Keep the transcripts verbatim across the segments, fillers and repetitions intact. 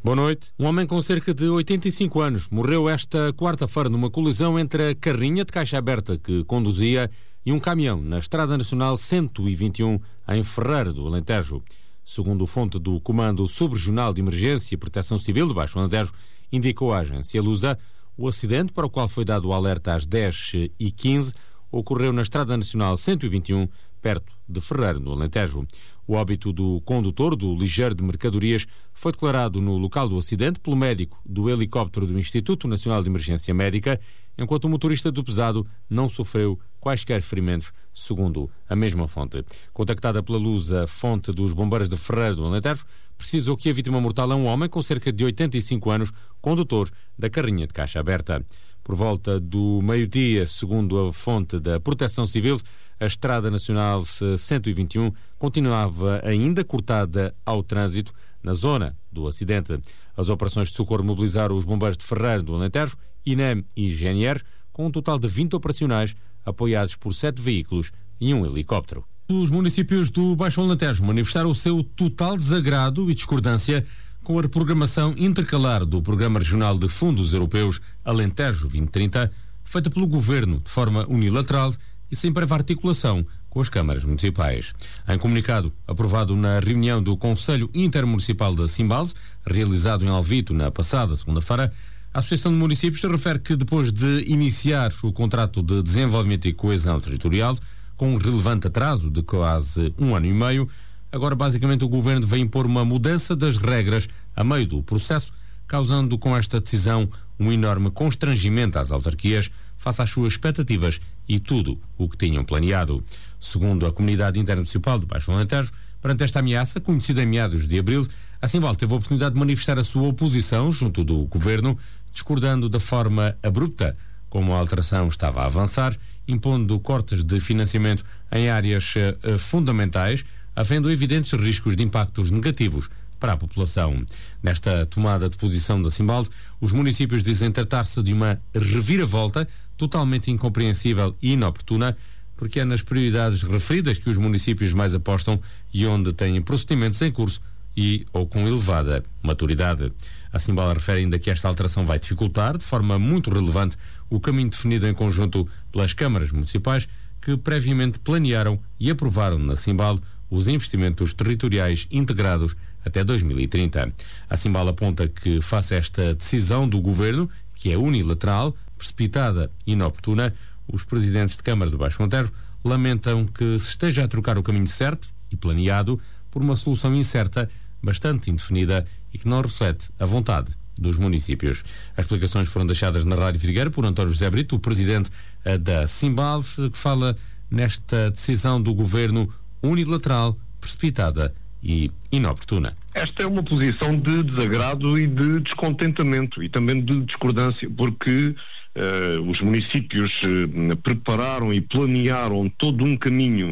Boa noite. Um homem com cerca de oitenta e cinco anos morreu esta quarta-feira numa colisão entre a carrinha de caixa aberta que conduzia e um caminhão na Estrada Nacional cento e vinte e um, em Ferreira do Alentejo. Segundo fonte do Comando Subregional de Emergência e Proteção Civil de Baixo Alentejo, indicou a agência Lusa, o acidente, para o qual foi dado o alerta às dez e quinze, ocorreu na Estrada Nacional cento e vinte e um, perto de Ferreira do Alentejo. O óbito do condutor do ligeiro de mercadorias foi declarado no local do acidente pelo médico do helicóptero do Instituto Nacional de Emergência Médica, enquanto o motorista do pesado não sofreu quaisquer ferimentos, segundo a mesma fonte. Contactada pela Luz, a fonte dos bombeiros de Ferreira do Alentejo precisou que a vítima mortal é um homem com cerca de oitenta e cinco anos, condutor da carrinha de caixa aberta. Por volta do meio-dia, segundo a fonte da Proteção Civil, a Estrada Nacional cento e vinte e um continuava ainda cortada ao trânsito na zona do acidente. As operações de socorro mobilizaram os bombeiros de Ferreira do Alentejo, INEM e G N R, com um total de vinte operacionais, apoiados por sete veículos e um helicóptero. Os municípios do Baixo Alentejo manifestaram o seu total desagrado e discordância com a reprogramação intercalar do Programa Regional de Fundos Europeus Alentejo vinte trinta, feita pelo Governo de forma unilateral e sem prévia articulação com as câmaras municipais. Em comunicado aprovado na reunião do Conselho Intermunicipal da Simbalde, realizado em Alvito na passada segunda-feira, a Associação de Municípios refere que depois de iniciar o contrato de desenvolvimento e coesão territorial, com um relevante atraso de quase um ano e meio, agora basicamente o Governo vem impor uma mudança das regras a meio do processo, causando com esta decisão um enorme constrangimento às autarquias face às suas expectativas e tudo o que tinham planeado. Segundo a Comunidade Intermunicipal de Baixo Alentejo, perante esta ameaça, conhecida em meados de abril, a Simbalde teve a oportunidade de manifestar a sua oposição junto do Governo, discordando da forma abrupta como a alteração estava a avançar, impondo cortes de financiamento em áreas uh, fundamentais, havendo evidentes riscos de impactos negativos para a população. Nesta tomada de posição da Simbalde, os municípios dizem tratar-se de uma reviravolta totalmente incompreensível e inoportuna, porque é nas prioridades referidas que os municípios mais apostam e onde têm procedimentos em curso e ou com elevada maturidade. A Simbalde refere ainda que esta alteração vai dificultar, de forma muito relevante, o caminho definido em conjunto pelas câmaras municipais que previamente planearam e aprovaram na Simbalde os investimentos territoriais integrados até dois mil e trinta. A Simbalde aponta que, face a esta decisão do Governo, que é unilateral, precipitada e inoportuna, os presidentes de Câmara do Baixo Alentejo lamentam que se esteja a trocar o caminho certo e planeado por uma solução incerta, bastante indefinida e que não reflete a vontade dos municípios. As explicações foram deixadas na Rádio Figueira por António José Brito, o presidente da Simbalde, que fala nesta decisão do Governo unilateral, precipitada e inoportuna. Esta é uma posição de desagrado e de descontentamento e também de discordância, porque uh, os municípios uh, prepararam e planearam todo um caminho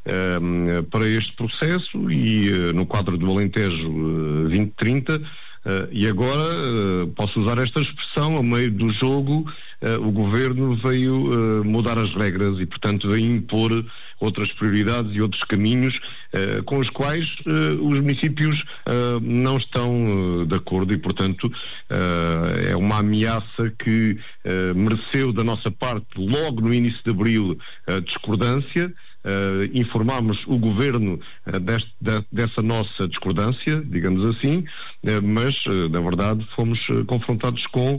uh, para este processo e uh, no quadro do Alentejo uh, vinte trinta, Uh, e agora, uh, posso usar esta expressão, a meio do jogo, uh, o Governo veio uh, mudar as regras e, portanto, veio impor outras prioridades e outros caminhos uh, com os quais uh, os municípios uh, não estão uh, de acordo e, portanto, uh, é uma ameaça que uh, mereceu da nossa parte, logo no início de abril, uh, discordância. Uh, informámos o Governo uh, deste, de, dessa nossa discordância, digamos assim, uh, mas, uh, na verdade, fomos uh, confrontados com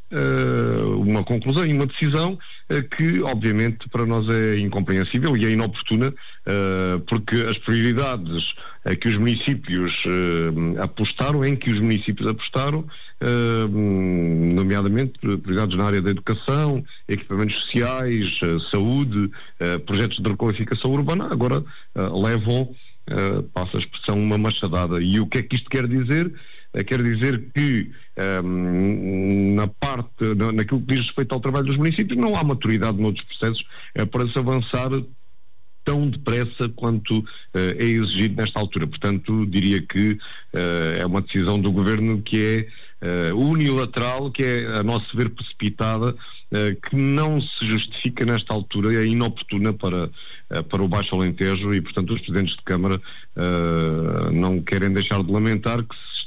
uh, uma conclusão e uma decisão uh, que, obviamente, para nós é incompreensível e é inoportuna, uh, porque as prioridades uh, que os municípios uh, apostaram, em que os municípios apostaram, Uh, nomeadamente prioridades na área da educação, equipamentos sociais, uh, saúde, uh, projetos de requalificação urbana, agora uh, levam, uh, passa a expressão, uma machadada. E o que é que isto quer dizer? Uh, quer dizer que um, na parte, na, naquilo que diz respeito ao trabalho dos municípios, não há maturidade noutros processos uh, para se avançar tão depressa quanto uh, é exigido nesta altura. Portanto, diria que uh, é uma decisão do Governo que é Uh, unilateral, que é, a nosso ver, precipitada, uh, que não se justifica nesta altura, é inoportuna para, uh, para o Baixo Alentejo e, portanto, os presidentes de Câmara uh, não querem deixar de lamentar que se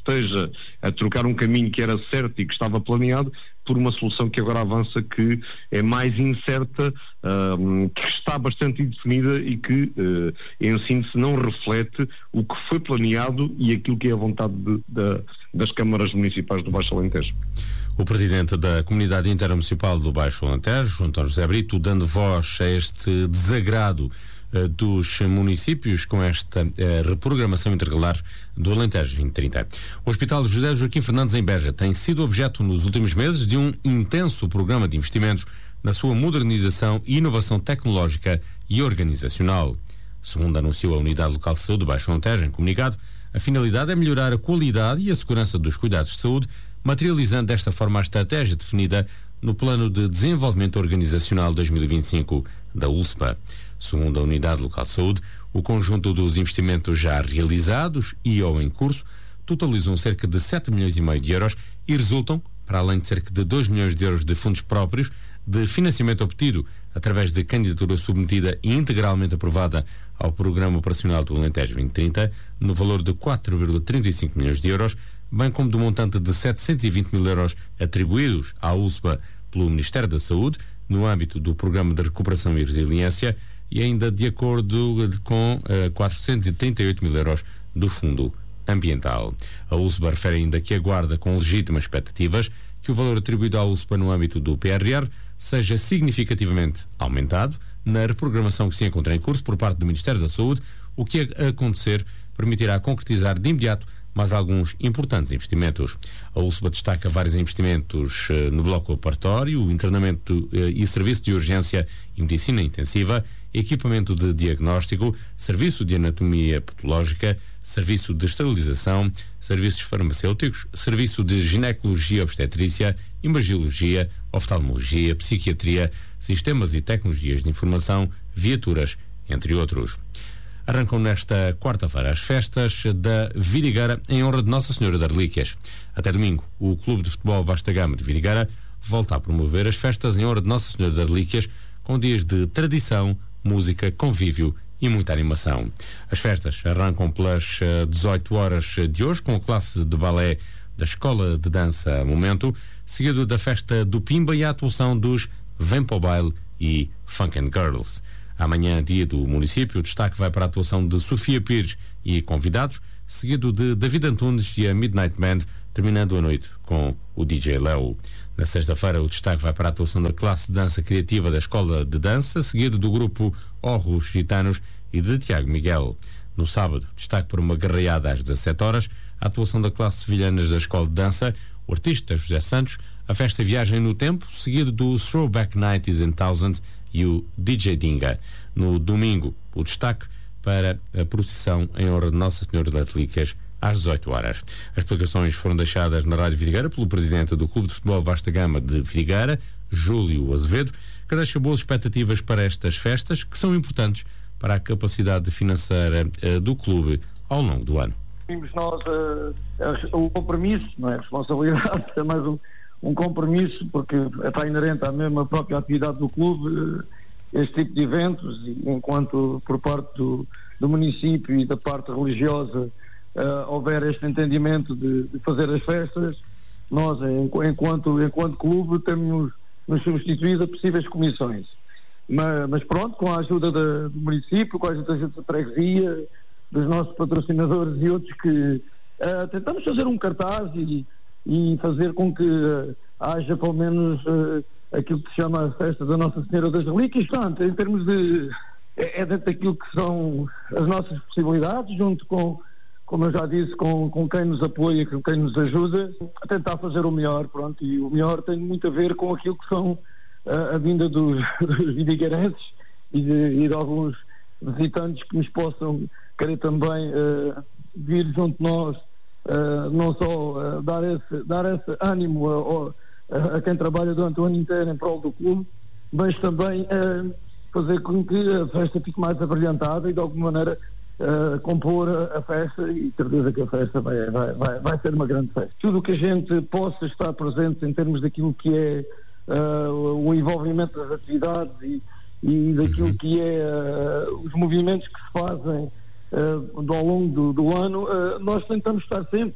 esteja a trocar um caminho que era certo e que estava planeado por uma solução que agora avança, que é mais incerta, uh, que está bastante indefinida e que, uh, em síntese, não reflete o que foi planeado e aquilo que é a vontade de, de, das câmaras municipais do Baixo Alentejo. O presidente da Comunidade Intermunicipal do Baixo Alentejo, António José Brito, dando voz a este desagrado uh, dos municípios com esta uh, reprogramação intercalar do Alentejo vinte trinta. O Hospital José Joaquim Fernandes em Beja tem sido objeto nos últimos meses de um intenso programa de investimentos na sua modernização e inovação tecnológica e organizacional. Segundo anunciou a Unidade Local de Saúde do Baixo Alentejo em comunicado, a finalidade é melhorar a qualidade e a segurança dos cuidados de saúde, materializando desta forma a estratégia definida no Plano de Desenvolvimento Organizacional dois mil e vinte e cinco da U L S P A. Segundo a Unidade Local de Saúde, o conjunto dos investimentos já realizados e ou em curso totalizam cerca de sete milhões e meio de euros e resultam, para além de cerca de dois milhões de euros de fundos próprios, de financiamento obtido através de candidatura submetida e integralmente aprovada ao Programa Operacional do Alentejo vinte trinta, no valor de quatro vírgula trinta e cinco milhões de euros, bem como do montante de setecentos e vinte mil euros atribuídos à U L S P A pelo Ministério da Saúde, no âmbito do Programa de Recuperação e Resiliência, e ainda de acordo com uh, quatrocentos e trinta e oito mil euros do Fundo Ambiental. A U L S P A refere ainda que aguarda com legítimas expectativas que o valor atribuído à U L S P A no âmbito do P R R seja significativamente aumentado na reprogramação que se encontra em curso por parte do Ministério da Saúde, o que a acontecer permitirá concretizar de imediato mais alguns importantes investimentos. A U L S P A destaca vários investimentos uh, no bloco operatório, internamento uh, e serviço de urgência e medicina intensiva, equipamento de diagnóstico, serviço de anatomia patológica, serviço de esterilização, serviços farmacêuticos, serviço de ginecologia obstetrícia, imagiologia, oftalmologia, psiquiatria, sistemas e tecnologias de informação, viaturas, entre outros. Arrancam nesta quarta-feira as festas da Vidigueira em honra de Nossa Senhora das Relíquias. Até domingo, o Clube de Futebol Vasta Gama de Vidigueira volta a promover as festas em honra de Nossa Senhora das Relíquias, com dias de tradição, música, convívio e muita animação. As festas arrancam pelas dezoito horas de hoje com a classe de balé da Escola de Dança Momento, seguido da festa do Pimba e a atuação dos Vem para o Baile e Funk and Girls. Amanhã, dia do município, o destaque vai para a atuação de Sofia Pires e convidados, seguido de David Antunes e a Midnight Band, terminando a noite com o D J Léo. Na sexta-feira, o destaque vai para a atuação da classe de dança criativa da Escola de Dança, seguido do grupo Orros Gitanos e de Tiago Miguel. No sábado, destaque para uma garreada às dezassete horas, a atuação da classe Sevilhanas da Escola de Dança, o artista José Santos, a festa Viagem no Tempo, seguido do Throwback nineties and thousands e o D J Dinga. No domingo, o destaque para a procissão em honra de Nossa Senhora das Relíquias, às dezoito horas. As explicações foram deixadas na Rádio Vidigueira pelo presidente do Clube de Futebol Vasta Gama de Vidigueira, Júlio Azevedo, que deixa boas expectativas para estas festas, que são importantes para a capacidade financeira uh, do clube ao longo do ano. Temos nós uh, o compromisso, não é? A responsabilidade, é mais um, um compromisso, porque está inerente à mesma própria atividade do clube, uh, este tipo de eventos, e enquanto por parte do, do município e da parte religiosa Uh, houver este entendimento de, de fazer as festas, nós, enquanto, enquanto clube, temos nos substituído a possíveis comissões. Mas, mas pronto, com a ajuda da, do município, com a ajuda da freguesia, dos nossos patrocinadores e outros, que uh, tentamos fazer um cartaz e, e fazer com que uh, haja pelo menos uh, aquilo que se chama a festa da Nossa Senhora das Relíquias. Portanto, em termos de... é, é dentro daquilo que são as nossas possibilidades, junto com, como eu já disse, com, com quem nos apoia, com quem nos ajuda, a tentar fazer o melhor, pronto, e o melhor tem muito a ver com aquilo que são uh, a vinda dos, dos vidigueirenses e de, e de alguns visitantes que nos possam querer também uh, vir junto de nós, uh, não só uh, dar, esse, dar esse ânimo a, a, a quem trabalha durante o ano inteiro em prol do clube, mas também uh, fazer com que a festa fique mais abrilhantada e de alguma maneira Uh, compor a, a festa, e certeza que a festa vai, vai, vai, vai ser uma grande festa. Tudo o que a gente possa estar presente em termos daquilo que é uh, o envolvimento das atividades e, e daquilo que é uh, os movimentos que se fazem uh, ao longo do, do ano, uh, nós tentamos estar sempre, nós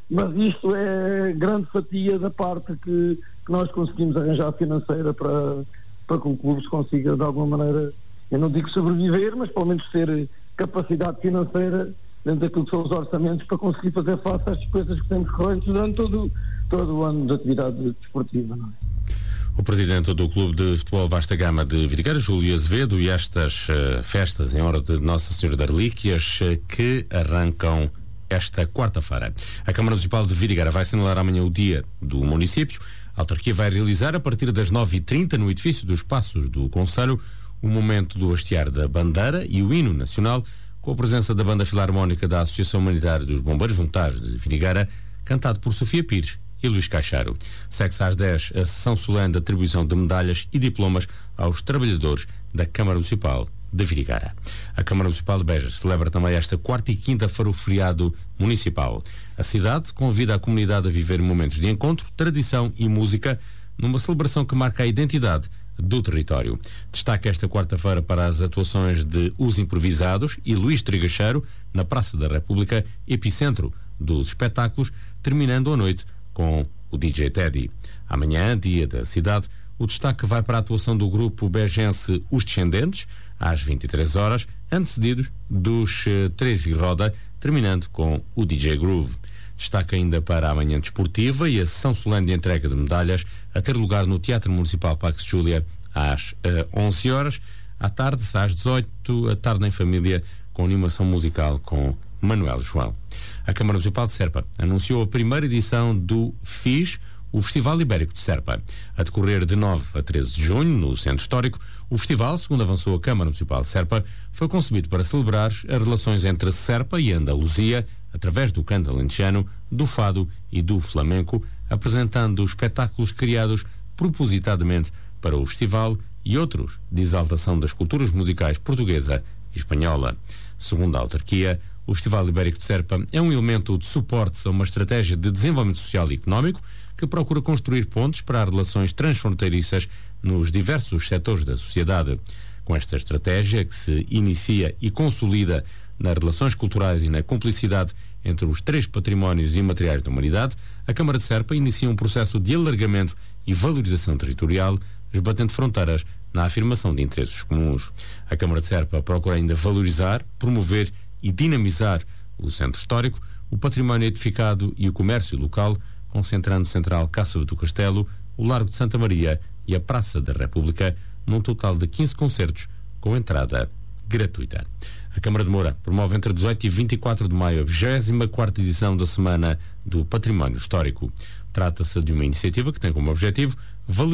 mas isto é grande fatia da parte que, que nós conseguimos arranjar financeira para, para que o clube se consiga, de alguma maneira, eu não digo sobreviver, mas pelo menos ter capacidade financeira dentro daquilo que são os orçamentos para conseguir fazer face às despesas que temos correntes durante todo, todo o ano de atividade desportiva, não é? O presidente do Clube de Futebol Vasta Gama de Vidigueira, Júlio Azevedo, e estas uh, festas em honra de Nossa Senhora das Relíquias uh, que arrancam esta quarta-feira. A Câmara Municipal de Vidigueira vai assinalar amanhã o dia do município. A autarquia vai realizar, a partir das nove e trinta, no edifício dos Passos do Conselho, o momento do hastear da bandeira e o hino nacional, com a presença da Banda Filarmónica da Associação Humanitária dos Bombeiros Voluntários de Vidigueira, cantado por Sofia Pires e Luís Caixaro. Segue-se às dez a sessão solene de atribuição de medalhas e diplomas aos trabalhadores da Câmara Municipal de Vidigueira. A Câmara Municipal de Beja celebra também esta quarta e quinta-feira o feriado municipal. A cidade convida a comunidade a viver momentos de encontro, tradição e música numa celebração que marca a identidade do território. Destaca esta quarta-feira para as atuações de Os Improvisados e Luís Trigacheiro na Praça da República, epicentro dos espetáculos, terminando a noite com o D J Teddy. Amanhã, dia da cidade, o destaque vai para a atuação do grupo bejense Os Descendentes, às vinte e três horas, antecedidos dos uh, Três e Roda, terminando com o D J Groove. Destaque ainda para a manhã desportiva e a sessão solene de entrega de medalhas a ter lugar no Teatro Municipal Pax Júlia às uh, onze horas, à tarde, às dezoito, a tarde em família, com animação musical com Manuel João. A Câmara Municipal de Serpa anunciou a primeira edição do F I S, o Festival Ibérico de Serpa. A decorrer de nove a treze de junho, no Centro Histórico, o festival, segundo avançou a Câmara Municipal de Serpa, foi concebido para celebrar as relações entre Serpa e Andaluzia, através do canto alentejano, do fado e do flamenco, apresentando espetáculos criados propositadamente para o festival e outros de exaltação das culturas musicais portuguesa e espanhola. Segundo a autarquia, o Festival Ibérico de Serpa é um elemento de suporte a uma estratégia de desenvolvimento social e económico que procura construir pontes para relações transfronteiriças nos diversos setores da sociedade. Com esta estratégia, que se inicia e consolida nas relações culturais e na cumplicidade entre os três patrimónios imateriais da humanidade, a Câmara de Serpa inicia um processo de alargamento e valorização territorial, esbatendo fronteiras na afirmação de interesses comuns. A Câmara de Serpa procura ainda valorizar, promover e dinamizar o centro histórico, o património edificado e o comércio local, concentrando Central Cássava do Castelo, o Largo de Santa Maria e a Praça da República, num total de quinze concertos com entrada gratuita. A Câmara de Moura promove entre dezoito e vinte e quatro de maio a vigésima quarta edição da Semana do Património Histórico. Trata-se de uma iniciativa que tem como objetivo valorizar